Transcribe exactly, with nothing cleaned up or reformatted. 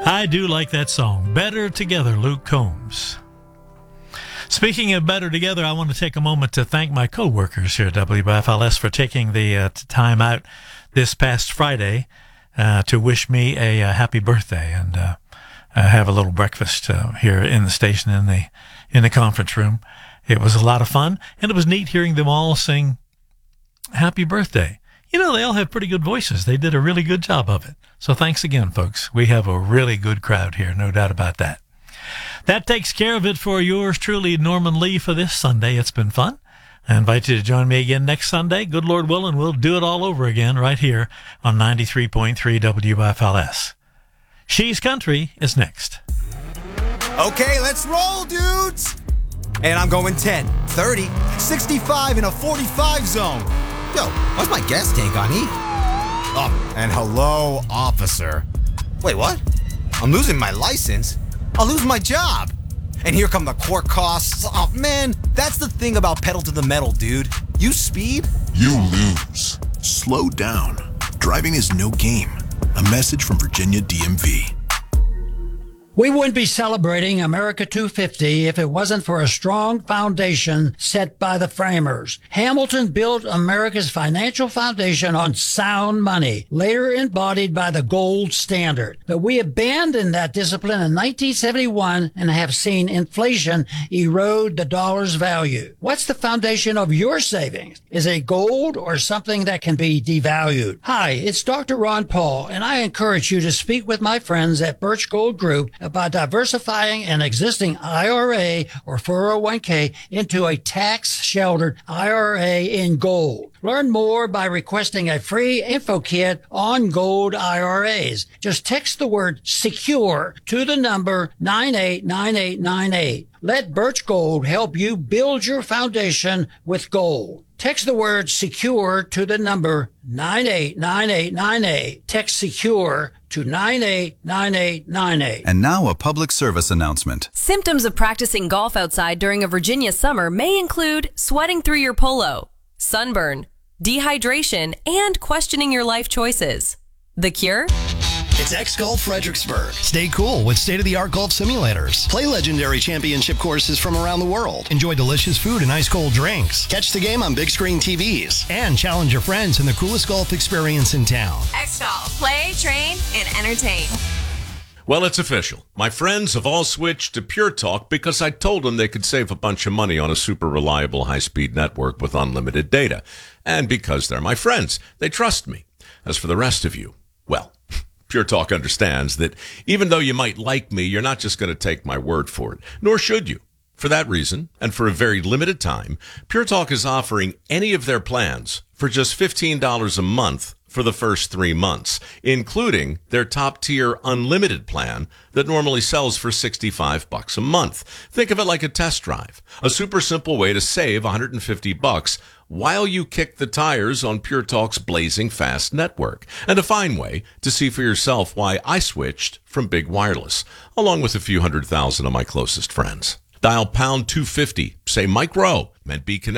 I do like that song. Better Together, Luke Combs. Speaking of better together, I want to take a moment to thank my co-workers here at W F L S for taking the uh, time out this past Friday uh, to wish me a, a happy birthday and uh, uh, have a little breakfast uh, here in the station in the in the conference room. It was a lot of fun, and it was neat hearing them all sing happy birthday. You know, they all have pretty good voices. They did a really good job of it. So thanks again, folks. We have a really good crowd here, no doubt about that. That takes care of it for yours truly, Norman Lee, for this Sunday. It's been fun. I invite you to join me again next Sunday. Good Lord willing, we'll do it all over again right here on ninety-three point three W F L S. She's Country is next. Okay, let's roll, dudes. And I'm going ten, thirty, sixty-five in a forty-five zone. Yo, why's my gas tank on E? Oh, and hello, officer. Wait, what? I'm losing my license? I'll lose my job. And here come the court costs. Oh, man, that's the thing about pedal to the metal, dude. You speed, you lose. Slow down. Driving is no game. A message from Virginia D M V. We wouldn't be celebrating America two fifty if it wasn't for a strong foundation set by the framers. Hamilton built America's financial foundation on sound money, later embodied by the gold standard. But we abandoned that discipline in nineteen seventy-one and have seen inflation erode the dollar's value. What's the foundation of your savings? Is it gold or something that can be devalued? Hi, it's Doctor Ron Paul, and I encourage you to speak with my friends at Birch Gold Group about diversifying an existing I R A or four oh one k into a tax-sheltered I R A in gold. Learn more by requesting a free info kit on gold I R As. Just text the word SECURE to the number nine eight nine eight nine eight. Let Birch Gold help you build your foundation with gold. Text the word SECURE to the number nine eight nine eight nine eight. Text SECURE to nine eight nine eight nine eight. And now a public service announcement. Symptoms of practicing golf outside during a Virginia summer may include sweating through your polo, sunburn, dehydration, and questioning your life choices. The cure? It's X-Golf Fredericksburg. Stay cool with state-of-the-art golf simulators. Play legendary championship courses from around the world. Enjoy delicious food and ice-cold drinks. Catch the game on big screen T Vs. And challenge your friends in the coolest golf experience in town. X-Golf. Play, train, and entertain. Well, it's official. My friends have all switched to Pure Talk because I told them they could save a bunch of money on a super reliable high-speed network with unlimited data. And because they're my friends, they trust me. As for the rest of you, well, Pure Talk understands that even though you might like me, you're not just going to take my word for it, nor should you. For that reason, and for a very limited time, Pure Talk is offering any of their plans for just fifteen dollars a month for the first three months, including their top-tier unlimited plan that normally sells for sixty-five bucks a month. Think of it like a test drive, a super simple way to save one hundred fifty bucks while you kick the tires on Pure Talk's blazing fast network, and a fine way to see for yourself why I switched from Big Wireless, along with a few hundred thousand of my closest friends. Dial pound two fifty, say Mike Rowe, meant be connected.